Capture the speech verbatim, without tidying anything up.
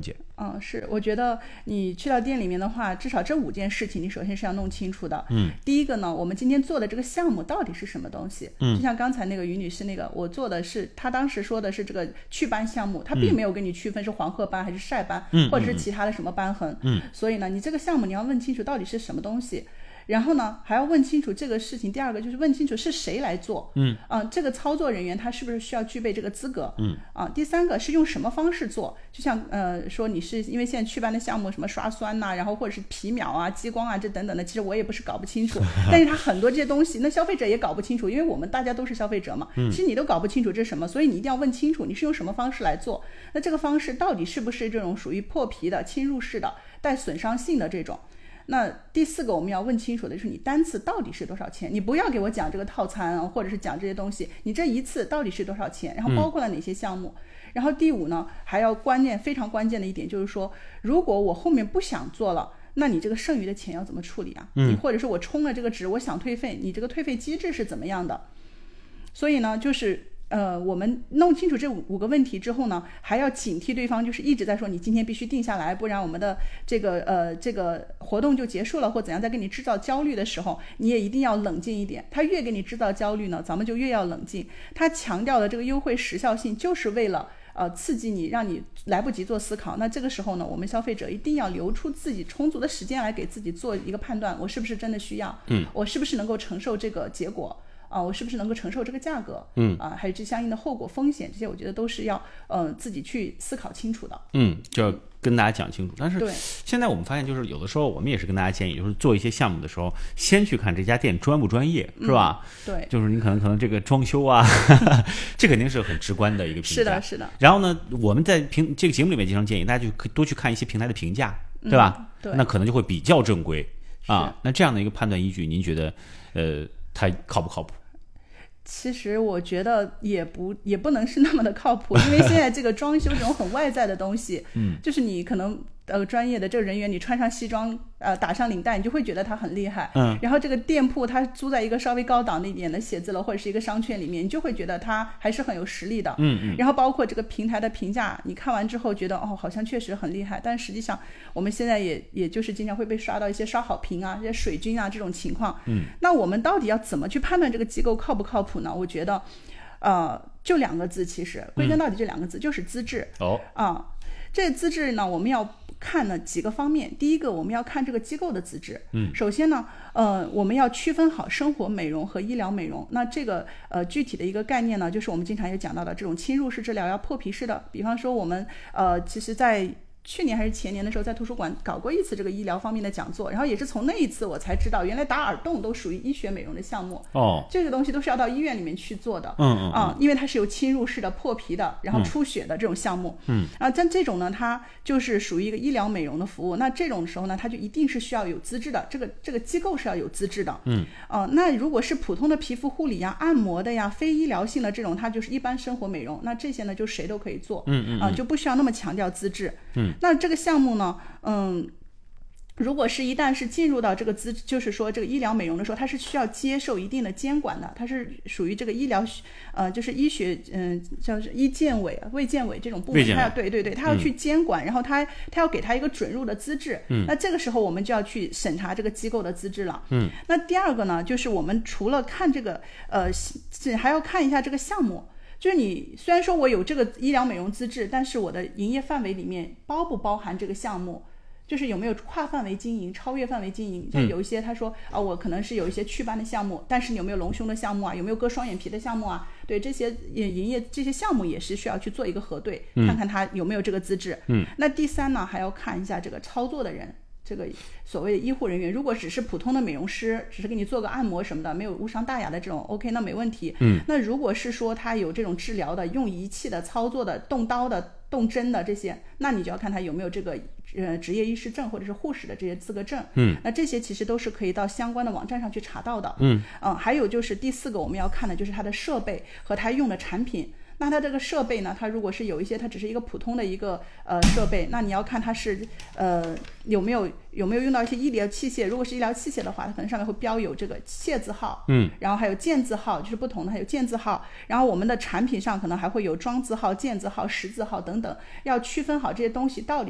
键。 嗯，是，我觉得你去到店里面的话，至少这五件事情你首先是要弄清楚的。 嗯， 第一个呢，我们今天做的这个项目到底是什么东西？ 嗯， 就像刚才那个于女士那个，我做的是，她当时说的是这个祛斑项目，她并没有跟你区分是黄褐斑还是晒斑， 嗯， 或者是其他的什么斑痕。 嗯， 所以呢，你这个项目你要问清楚到底是什么东西。然后呢，还要问清楚这个事情。第二个就是问清楚是谁来做， 嗯， 啊，这个操作人员他是不是需要具备这个资格， 嗯， 啊，第三个是用什么方式做，就像呃说你是因为现在祛斑的项目什么刷酸呐、啊，然后或者是皮秒啊、激光啊这等等的，其实我也不是搞不清楚，但是他很多这些东西，那消费者也搞不清楚，因为我们大家都是消费者嘛，其实你都搞不清楚这是什么，所以你一定要问清楚你是用什么方式来做，那这个方式到底是不是这种属于破皮的、侵入式的、带损伤性的这种。那第四个我们要问清楚的就是你单次到底是多少钱，你不要给我讲这个套餐啊，或者是讲这些东西，你这一次到底是多少钱，然后包括了哪些项目、嗯、然后第五呢，还要关键非常关键的一点就是说，如果我后面不想做了，那你这个剩余的钱要怎么处理啊？ 嗯， 你或者是我充了这个值，我想退费，你这个退费机制是怎么样的？所以呢，就是呃，我们弄清楚这五五个问题之后呢，还要警惕对方，就是一直在说你今天必须定下来，不然我们的这个呃这个活动就结束了，或怎样，在给你制造焦虑的时候，你也一定要冷静一点。他越给你制造焦虑呢，咱们就越要冷静。他强调的这个优惠时效性，就是为了呃刺激你，让你来不及做思考。那这个时候呢，我们消费者一定要留出自己充足的时间来给自己做一个判断，我是不是真的需要？ 嗯， 我是不是能够承受这个结果？啊，我是不是能够承受这个价格？ 嗯， 啊，还有这相应的后果风险，这些我觉得都是要呃自己去思考清楚的。 嗯，就要跟大家讲清楚。但是对， 现在我们发现，就是有的时候我们也是跟大家建议，就是做一些项目的时候，先去看这家店专不专业，是吧？ 嗯、对， 就是你可能可能这个装修啊，这肯定是很直观的一个评价。 是的，是的。 然后呢，我们在评这个节目里面经常建议大家就多去看一些平台的评价，对吧？ 嗯、对， 那可能就会比较正规啊。那这样的一个判断依据，您觉得呃它靠不靠谱？ 其实我觉得也不也不能是那么的靠谱，因为现在这个装修这种很外在的东西，嗯，就是你可能呃专业的这个人员，你穿上西装呃打上领带，你就会觉得他很厉害，嗯，然后这个店铺它租在一个稍微高档的一点的写字楼或者是一个商圈里面，你就会觉得他还是很有实力的，嗯嗯，然后包括这个平台的评价，你看完之后觉得哦好像确实很厉害，但实际上我们现在也也就是经常会被刷到一些刷好评啊、这些水军啊这种情况，嗯，那我们到底要怎么去判断这个机构靠不靠谱呢？我觉得呃就两个字，其实归根到底这两个字、嗯、就是资质。 哦啊，这个资质呢我们要看呢几个方面。第一个我们要看这个机构的资质，嗯，首先呢呃我们要区分好生活美容和医疗美容。那这个呃具体的一个概念呢，就是我们经常也讲到的这种侵入式治疗呀、破皮式的。比方说我们呃其实在去年还是前年的时候，在图书馆搞过一次这个医疗方面的讲座，然后也是从那一次我才知道，原来打耳洞都属于医学美容的项目。 哦， 这个东西都是要到医院里面去做的。 嗯嗯啊，因为它是有侵入式的、破皮的，然后出血的这种项目。嗯，啊，像这种呢，它就是属于一个医疗美容的服务。那这种时候呢，它就一定是需要有资质的，这个这个机构是要有资质的。嗯，啊，那如果是普通的皮肤护理呀、按摩的呀、非医疗性的这种，它就是一般生活美容。那这些呢，就谁都可以做。嗯嗯，啊，就不需要那么强调资质。嗯，那这个项目呢，嗯，如果是一旦是进入到这个资，就是说这个医疗美容的时候，它是需要接受一定的监管的，它是属于这个医疗，呃，就是医学，嗯、呃，叫是医健委、卫健委这种部门，它要对对对，它要去监管，嗯、然后它它要给它一个准入的资质，嗯，那这个时候我们就要去审查这个机构的资质了，嗯，那第二个呢，就是我们除了看这个，呃，还要看一下这个项目。就是你虽然说我有这个医疗美容资质，但是我的营业范围里面包不包含这个项目，就是有没有跨范围经营、超越范围经营。就有一些他说啊，我可能是有一些祛斑的项目，但是你有没有隆胸的项目啊？有没有割双眼皮的项目啊？对，这些营业这些项目也是需要去做一个核对，看看他有没有这个资质。嗯，那第三呢，还要看一下这个操作的人。这个所谓的医护人员，如果只是普通的美容师，只是给你做个按摩什么的，没有无伤大雅的这种 OK， 那没问题。嗯，那如果是说他有这种治疗的、用仪器的、操作的、动刀的、动针的这些，那你就要看他有没有这个呃执业医师证或者是护士的这些资格证。嗯，那这些其实都是可以到相关的网站上去查到的。嗯，嗯，还有就是第四个我们要看的就是他的设备和他用的产品。那它这个设备呢，它如果是有一些它只是一个普通的一个呃设备，那你要看它是呃有没有有没有用到一些医疗器械。如果是医疗器械的话，它可能上面会标有这个械字号，嗯，然后还有健字号，就是不同的还有健字号，然后我们的产品上可能还会有庄字号、健字号、实字号等等，要区分好这些东西到底